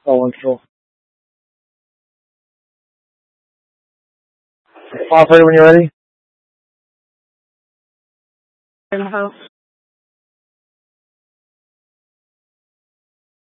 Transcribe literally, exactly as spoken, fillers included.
Oh, wonderful. Operator, when you're ready. In the house.